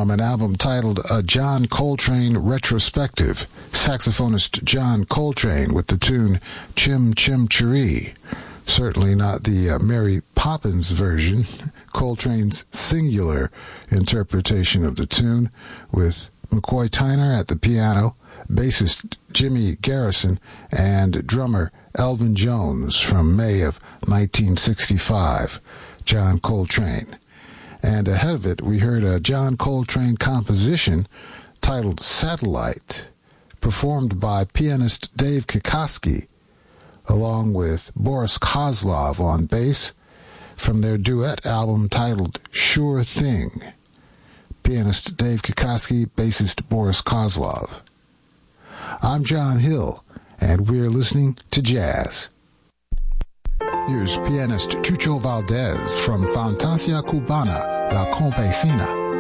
from an album titled A John Coltrane Retrospective. Saxophonist John Coltrane with the tune Chim Chim Cheree. Certainly not the Mary Poppins version. Coltrane's singular interpretation of the tune, with McCoy Tyner at the piano, bassist Jimmy Garrison, and drummer Elvin Jones from May of 1965, John Coltrane. And ahead of it, we heard a John Coltrane composition titled Satellite, performed by pianist Dave Kikoski, along with Boris Kozlov on bass, from their duet album titled Sure Thing. Pianist Dave Kikoski, bassist Boris Kozlov. I'm John Hill, and we're listening to jazz. Here's pianist Chucho Valdez from Fantasia Cubana, La Campesina.